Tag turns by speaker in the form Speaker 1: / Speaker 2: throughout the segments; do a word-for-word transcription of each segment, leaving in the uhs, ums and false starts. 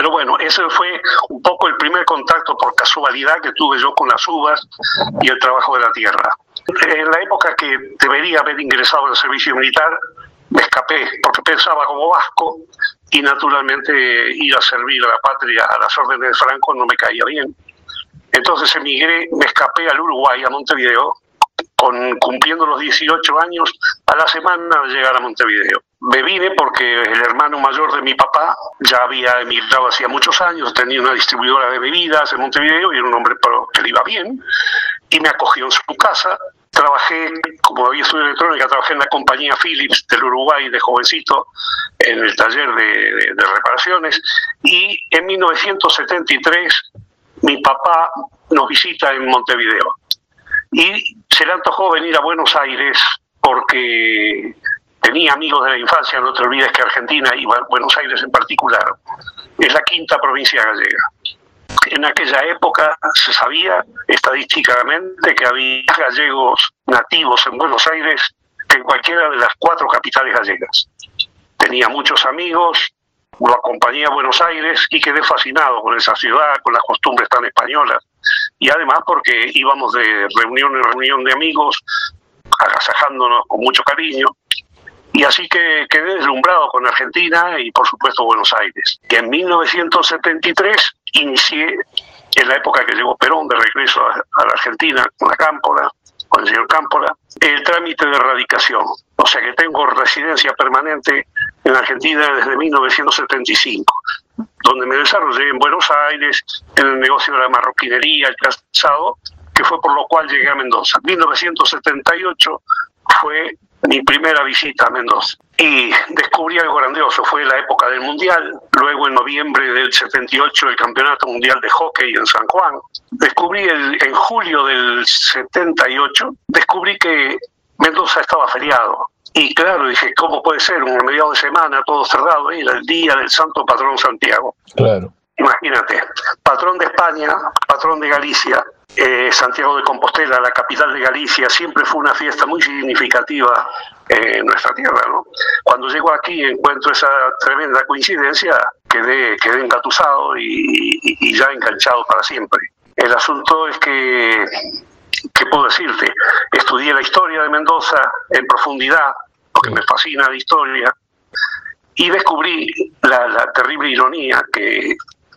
Speaker 1: Pero bueno, ese fue un poco el primer contacto por casualidad que tuve yo con las uvas y el trabajo de la tierra. En la época que debería haber ingresado al servicio militar, me escapé porque pensaba como vasco y naturalmente ir a servir a la patria a las órdenes de Franco no me caía bien. Entonces emigré, me escapé al Uruguay, a Montevideo, con, cumpliendo los dieciocho años, a la semana de llegar a Montevideo. Me vine porque el hermano mayor de mi papá ya había emigrado hacía muchos años, tenía una distribuidora de bebidas en Montevideo y era un hombre que le iba bien, y me acogió en su casa. Trabajé, como había estudiado electrónica, trabajé en la compañía Philips del Uruguay de jovencito, en el taller de, de, de reparaciones, y en mil novecientos setenta y tres mi papá nos visita en Montevideo. Y se le antojó venir a Buenos Aires porque tenía amigos de la infancia. No te olvides que Argentina, y Buenos Aires en particular, es la quinta provincia gallega. En aquella época se sabía estadísticamente que había gallegos nativos en Buenos Aires que en cualquiera de las cuatro capitales gallegas. Tenía muchos amigos, lo acompañé a Buenos Aires y quedé fascinado con esa ciudad, con las costumbres tan españolas. Y además porque íbamos de reunión en reunión de amigos, agasajándonos con mucho cariño. Y así que quedé deslumbrado con Argentina y, por supuesto, Buenos Aires. Y en mil novecientos setenta y tres inicié, en la época que llegó Perón de regreso a, a la Argentina, con la Cámpora, con el señor Cámpora, el trámite de radicación. O sea que tengo residencia permanente en Argentina desde mil novecientos setenta y cinco, donde me desarrollé en Buenos Aires, en el negocio de la marroquinería, el calzado, que fue por lo cual llegué a Mendoza. mil novecientos setenta y ocho fue mi primera visita a Mendoza y descubrí algo grandioso. Fue la época del Mundial, luego en noviembre del setenta y ocho el Campeonato Mundial de Hockey en San Juan. Descubrí el, en julio del setenta y ocho, descubrí que Mendoza estaba feriado. Y claro, dije, ¿cómo puede ser? Un mediado de semana, todo cerrado, era el día del Santo Patrón Santiago.
Speaker 2: Claro.
Speaker 1: Imagínate, patrón de España, patrón de Galicia, eh, Santiago de Compostela, la capital de Galicia, siempre fue una fiesta muy significativa en nuestra tierra, ¿no? Cuando llego aquí encuentro esa tremenda coincidencia, quedé, quedé engatusado y, y, y ya enganchado para siempre. El asunto es que, ¿qué puedo decirte? Estudié la historia de Mendoza en profundidad, porque me fascina la historia, y descubrí la, la terrible ironía que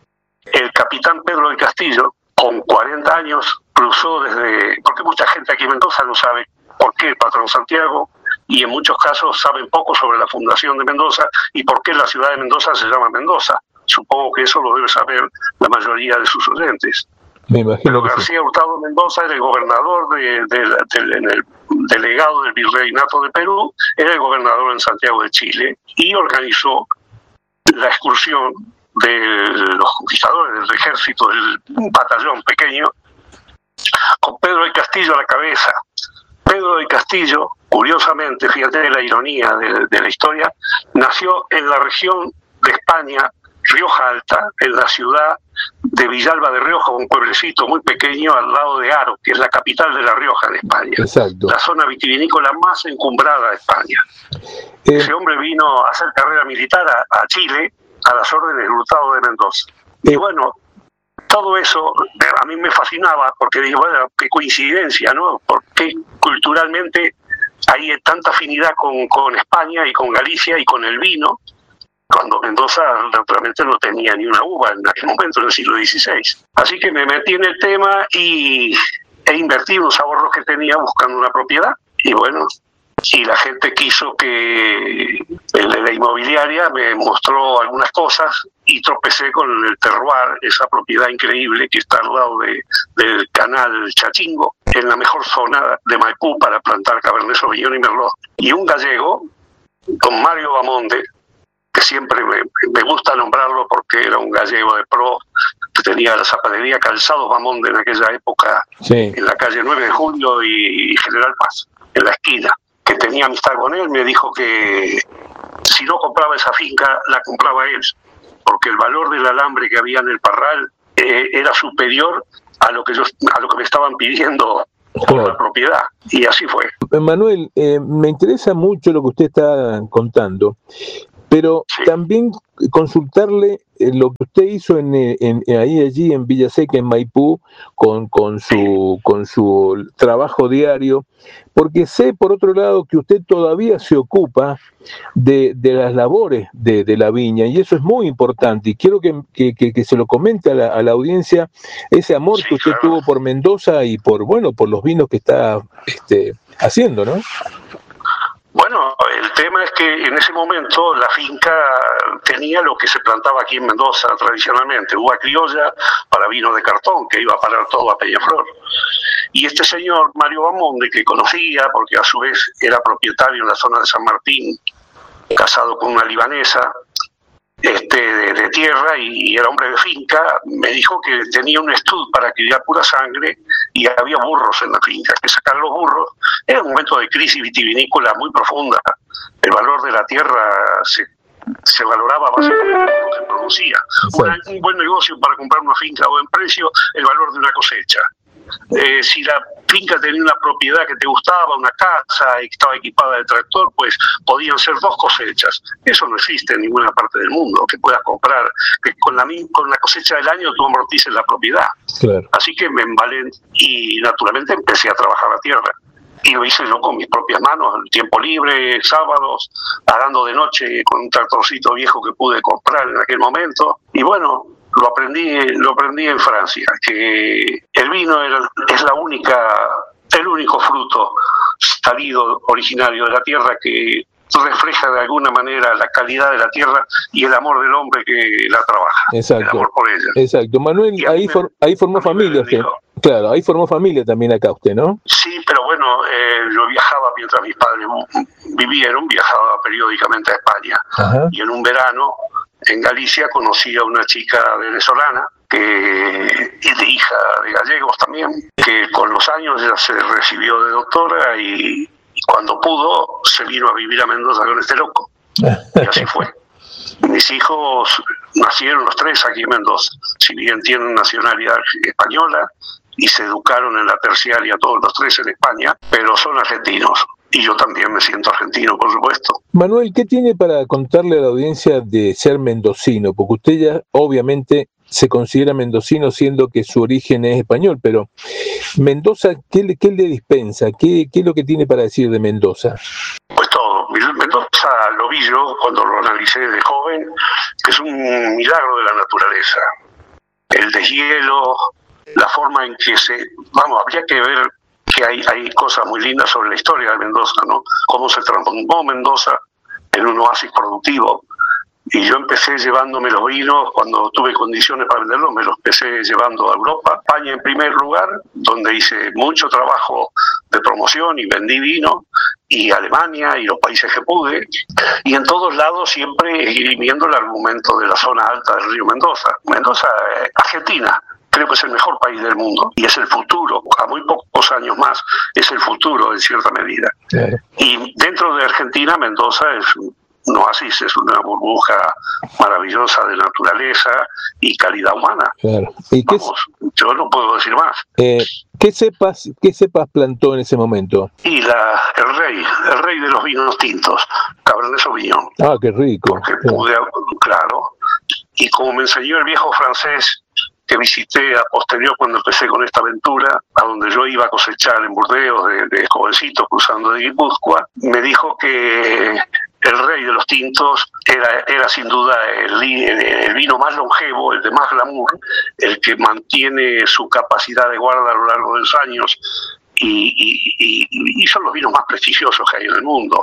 Speaker 1: el capitán Pedro del Castillo, con cuarenta años, cruzó desde... Porque mucha gente aquí en Mendoza no sabe por qué el patrón Santiago, y en muchos casos saben poco sobre la fundación de Mendoza y por qué la ciudad de Mendoza se llama Mendoza. Supongo que eso lo debe saber la mayoría de sus oyentes.
Speaker 2: Me imagino que
Speaker 1: García sí. Hurtado Mendoza era el gobernador, de, de, de, de, en el delegado del Virreinato de Perú, era el gobernador en Santiago de Chile y organizó la excursión de los conquistadores del ejército, del un batallón pequeño, con Pedro del Castillo a la cabeza. Pedro del Castillo, curiosamente, fíjate la ironía de, de la historia, nació en la región de España, Rioja Alta, en la ciudad de Villalba de Rioja, un pueblecito muy pequeño al lado de Haro, que es la capital de La Rioja, de España.
Speaker 2: Exacto.
Speaker 1: La zona vitivinícola más encumbrada de España. Eh, Ese hombre vino a hacer carrera militar a, a Chile, a las órdenes del Hurtado de Mendoza. Y bueno, todo eso a mí me fascinaba, porque dije, bueno, qué coincidencia, ¿no? Porque culturalmente hay tanta afinidad con, con España y con Galicia y con el vino, cuando Mendoza naturalmente no tenía ni una uva en aquel momento, en el siglo dieciséis. Así que me metí en el tema y e invertí unos ahorros que tenía buscando una propiedad. Y bueno, y la gente quiso que la inmobiliaria me mostró algunas cosas y tropecé con el Terroir, esa propiedad increíble que está al lado de, del canal Chachingo, en la mejor zona de Maipú para plantar Cabernet Sauvignon y Merlot. Y un gallego, don Mario Bamonde, que siempre me, me gusta nombrarlo porque era un gallego de pro, que tenía la zapatería Calzados Bamonde en aquella época, sí, en la calle nueve de julio y General Paz, en la esquina, que tenía amistad con él, me dijo que si no compraba esa finca, la compraba él, porque el valor del alambre que había en el parral eh, era superior a lo que yo, a lo que me estaban pidiendo por claro. la propiedad, y así fue.
Speaker 2: Manuel, eh, me interesa mucho lo que usted está contando. pero
Speaker 1: Sí.
Speaker 2: también consultarle eh, lo que usted hizo en, en, ahí allí en Villaseca, en Maipú, con, con, su, con su trabajo diario, porque sé, por otro lado, que usted todavía se ocupa de, de las labores de, de la viña, y eso es muy importante, y quiero que, que, que, que se lo comente a la, a la audiencia, ese amor
Speaker 1: Sí,
Speaker 2: que usted
Speaker 1: claro.
Speaker 2: tuvo por Mendoza y por, bueno, por los vinos que está este, haciendo, ¿no?
Speaker 1: Bueno, el tema es que en ese momento la finca tenía lo que se plantaba aquí en Mendoza tradicionalmente, uva criolla para vino de cartón, que iba a parar todo a Peñaflor. Y este señor, Mario Bamonde, que conocía, porque a su vez era propietario en la zona de San Martín, casado con una libanesa, este, de, de tierra y, y era hombre de finca, me dijo que tenía un estud para criar pura sangre y había burros en la finca, que sacar los burros. Era un momento de crisis vitivinícola muy profunda. El valor de la tierra se, se valoraba básicamente por lo que producía. Una, un buen negocio para comprar una finca a buen precio, el valor de una cosecha. Eh, si la finca tenía una propiedad que te gustaba, una casa y estaba equipada de tractor, pues podían ser dos cosechas. Eso no existe en ninguna parte del mundo, que puedas comprar, que con la, con la cosecha del año tú amortices la propiedad.
Speaker 2: Claro.
Speaker 1: Así que me embalé y naturalmente empecé a trabajar la tierra. Y lo hice yo con mis propias manos, en tiempo libre, sábados, arando de noche con un tractorcito viejo que pude comprar en aquel momento. Y bueno, lo aprendí, lo aprendí en Francia, que el vino era, es la única, el único fruto salido originario de la tierra que refleja de alguna manera la calidad de la tierra y el amor del hombre que la trabaja.
Speaker 2: Exacto.
Speaker 1: El amor por ella.
Speaker 2: Exacto. Manuel, ahí,
Speaker 1: me,
Speaker 2: for, ahí formó familia usted. Claro, ahí formó familia también acá usted, ¿no?
Speaker 1: Sí, pero bueno, eh, yo viajaba mientras mis padres vivieron, viajaba periódicamente a España. Ajá. Y en un verano en Galicia conocí a una chica venezolana que es de hija de gallegos también, que con los años ya se recibió de doctora y, y cuando pudo se vino a vivir a Mendoza con este loco. Y así fue. Mis hijos nacieron los tres aquí en Mendoza, si bien tienen nacionalidad española y se educaron en la terciaria todos los tres en España, pero son argentinos. Y yo también me siento argentino, por supuesto.
Speaker 2: Manuel, ¿qué tiene para contarle a la audiencia de ser mendocino? Porque usted ya obviamente se considera mendocino siendo que su origen es español, pero Mendoza, ¿qué le, qué le dispensa? ¿Qué, ¿Qué es lo que tiene para decir de Mendoza?
Speaker 1: Pues todo. Mendoza lo vi yo cuando lo analicé de joven, que es un milagro de la naturaleza. El deshielo, la forma en que se... Vamos, habría que ver que hay, hay cosas muy lindas sobre la historia de Mendoza, ¿no? Cómo se transformó Mendoza en un oasis productivo. Y yo empecé llevándome los vinos, cuando tuve condiciones para venderlos, me los empecé llevando a Europa. España en primer lugar, donde hice mucho trabajo de promoción y vendí vino, y Alemania y los países que pude. Y en todos lados siempre viendo el argumento de la zona alta del río Mendoza. Mendoza, eh, Argentina, creo que es el mejor país del mundo y es el futuro, a muy pocos años más, es el futuro en cierta medida. Claro. Y dentro de Argentina, Mendoza es un oasis, es una burbuja maravillosa de naturaleza y calidad humana.
Speaker 2: Claro. ¿Y qué
Speaker 1: Vamos, yo no puedo decir más.
Speaker 2: Eh, ¿qué cepas, qué cepas plantó en ese momento?
Speaker 1: Y la, el rey, el rey de los vinos tintos, Cabernet Sauvignon.
Speaker 2: Ah, qué rico.
Speaker 1: Porque pude, claro, y como me enseñó el viejo francés que visité a posterior cuando empecé con esta aventura, a donde yo iba a cosechar en Burdeos de, de jovencito cruzando de Guipúzcoa, me dijo que el rey de los tintos era, era sin duda el, el, el vino más longevo, el de más glamour, el que mantiene su capacidad de guarda a lo largo de los años y, y, y, y son los vinos más prestigiosos que hay en el mundo.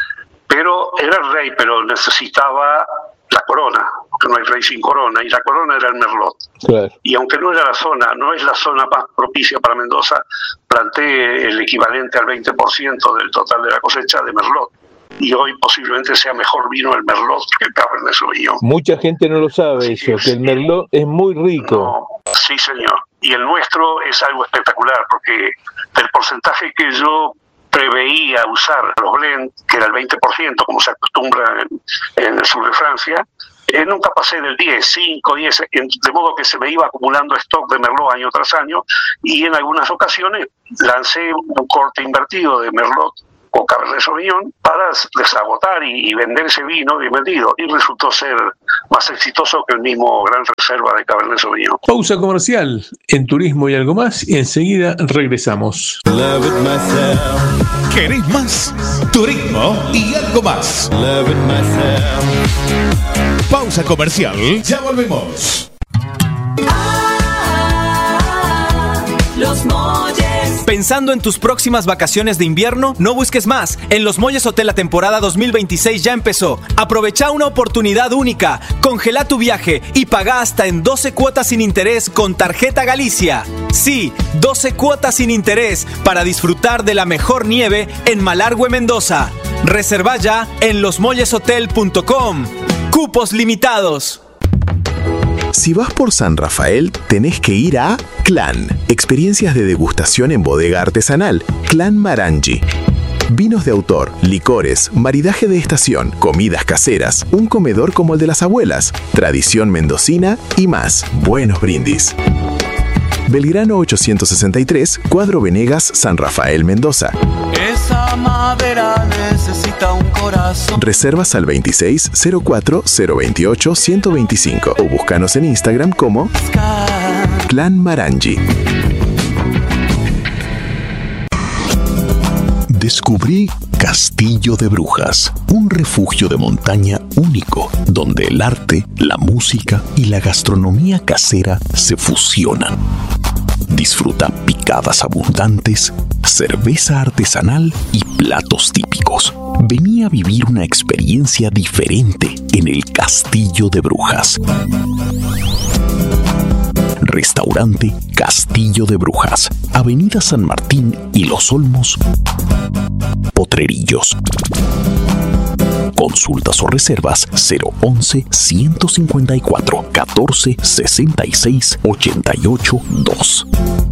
Speaker 1: Pero era el rey, pero necesitaba la corona, porque no hay rey sin corona, y la corona era el Merlot. Claro. Y aunque no era la zona, no es la zona más propicia para Mendoza, planté el equivalente al veinte por ciento del total de la cosecha de Merlot. Y hoy posiblemente sea mejor vino el Merlot que el Cabernet Sauvignon.
Speaker 2: Mucha gente no lo sabe eso, que el Merlot es muy rico.
Speaker 1: No, sí, señor. Y el nuestro es algo espectacular, porque del porcentaje que yo preveía usar los blend, que era el veinte por ciento, como se acostumbra en, en el sur de Francia, eh, nunca pasé del diez, cinco, diez, de modo que se me iba acumulando stock de Merlot año tras año, y en algunas ocasiones lancé un corte invertido de Merlot con Cabernet Sauvignon para desagotar y, y vender ese vino bien vendido, y resultó ser más exitoso que el mismo Gran Reserva de Cabernet Sauvignon.
Speaker 2: Pausa comercial en Turismo y Algo Más y enseguida regresamos.
Speaker 3: ¿Querés más? Turismo y Algo Más. Pausa comercial, ya volvemos.
Speaker 4: Ah, Los Molles.
Speaker 5: ¿Pensando en tus próximas vacaciones de invierno? No busques más. En Los Molles Hotel la temporada dos mil veintiséis ya empezó. Aprovecha una oportunidad única. Congela tu viaje y paga hasta en doce cuotas sin interés con tarjeta Galicia. Sí, doce cuotas sin interés para disfrutar de la mejor nieve en Malargüe, Mendoza. Reserva ya en los molles hotel punto com. Cupos limitados.
Speaker 6: Si vas por San Rafael, tenés que ir a Clan. Experiencias de degustación en bodega artesanal. Clan Marangi. Vinos de autor, licores, maridaje de estación, comidas caseras, un comedor como el de las abuelas, tradición mendocina y más. Buenos brindis. Belgrano ochocientos sesenta y tres, Cuadro Venegas, San Rafael, Mendoza.
Speaker 7: Esa madera necesita un corazón.
Speaker 6: Reservas al veintiséis cero cuatro cero veintiocho ciento veinticinco o búscanos en Instagram como Clan Marangi.
Speaker 3: Descubrí Castillo de Brujas, un refugio de montaña único, donde el arte, la música y la gastronomía casera se fusionan. Disfruta picadas abundantes, cerveza artesanal y platos típicos. Vení a vivir una experiencia diferente en el Castillo de Brujas. Restaurante Castillo de Brujas, Avenida San Martín y Los Olmos, Potrerillos. Consultas o reservas cero once, ciento cincuenta y cuatro, catorce, sesenta y seis, ochenta y ocho, dos.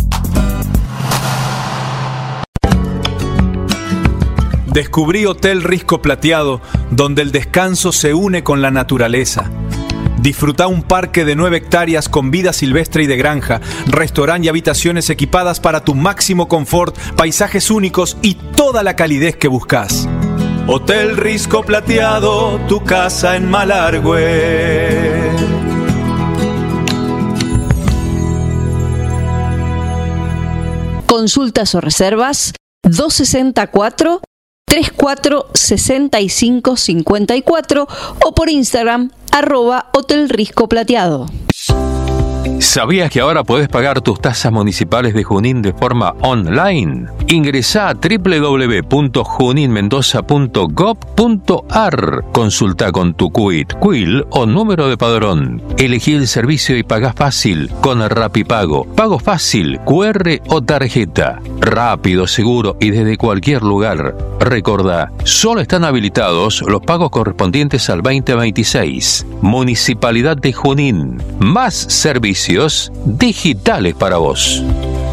Speaker 5: Descubrí Hotel Risco Plateado, donde el descanso se une con la naturaleza. Disfruta un parque de nueve hectáreas con vida silvestre y de granja, restaurante y habitaciones equipadas para tu máximo confort, paisajes únicos y toda la calidez que buscas. Hotel Risco Plateado, tu casa en Malargüe.
Speaker 8: Consultas o reservas dos sesenta y cuatro, treinta y cuatro, sesenta y cinco, cincuenta y cuatro o por Instagram arroba Hotel Risco Plateado.
Speaker 9: ¿Sabías que ahora podés pagar tus tasas municipales de Junín de forma online? Ingresá a doble u doble u doble u punto junín mendoza punto gob punto ar. Consulta con tu C U I T, C U I L o número de padrón. Elegí el servicio y pagá fácil con Rapipago. Pago fácil, Q R o tarjeta. Rápido, seguro y desde cualquier lugar. Recordá, solo están habilitados los pagos correspondientes al veinte veintiséis. Municipalidad de Junín. Más servicios digitales para vos.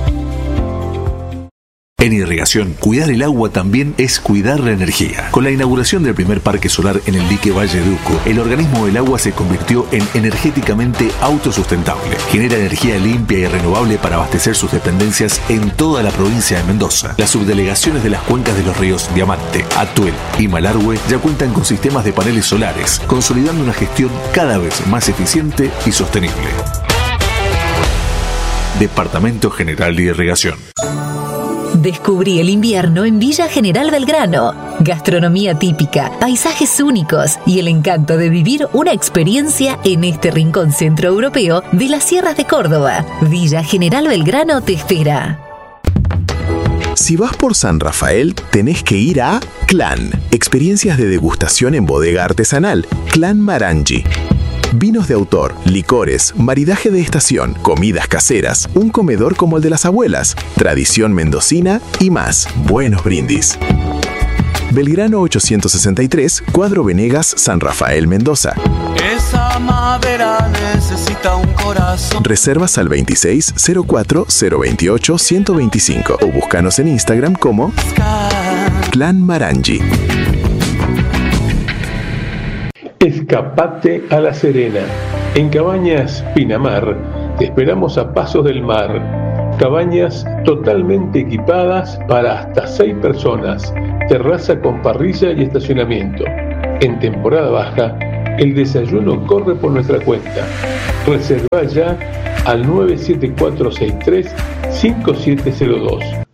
Speaker 10: En irrigación, cuidar el agua también es cuidar la energía. Con la inauguración del primer parque solar en el dique Valle de Uco, el organismo del agua se convirtió en energéticamente autosustentable. Genera energía limpia y renovable para abastecer sus dependencias en toda la provincia de Mendoza. Las subdelegaciones de las cuencas de los ríos Diamante, Atuel y Malargüe ya cuentan con sistemas de paneles solares, consolidando una gestión cada vez más eficiente y sostenible. Departamento General de Irrigación.
Speaker 11: Descubrí el invierno en Villa General Belgrano. Gastronomía típica, paisajes únicos y el encanto de vivir una experiencia en este rincón centroeuropeo de las sierras de Córdoba. Villa General Belgrano te espera.
Speaker 6: Si vas por San Rafael, tenés que ir a Clan. Experiencias de degustación en bodega artesanal. Clan Marangi. Vinos de autor, licores, maridaje de estación, comidas caseras, un comedor como el de las abuelas, tradición mendocina y más. Buenos brindis. Belgrano ochocientos sesenta y tres, Cuadro Venegas, San Rafael, Mendoza.
Speaker 7: Esa madera necesita un corazón.
Speaker 6: Reservas al veintiséis cero cuatro cero veintiocho ciento veinticinco o búscanos en Instagram como Clan Marangi.
Speaker 2: Escapate a La Serena. En Cabañas Pinamar te esperamos a pasos del mar. Cabañas totalmente equipadas para hasta seis personas, terraza con parrilla y estacionamiento. En temporada baja, el desayuno corre por nuestra cuenta. Reserva ya al nueve siete cuatro seis tres cinco siete cero dos.